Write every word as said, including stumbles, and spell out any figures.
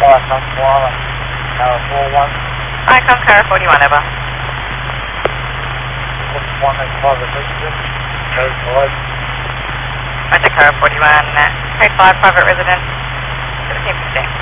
Five come Koala, Tower four one. Right, come Tower forty-one, over. One eight private resident, code five. Right, Tower forty-one, uh, code five, private resident, seventeen fifteen.